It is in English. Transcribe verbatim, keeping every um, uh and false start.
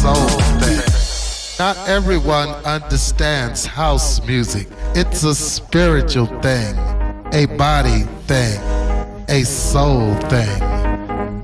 soul thing. Not everyone understands house music. It's a spiritual thing, a body thing, a soul thing.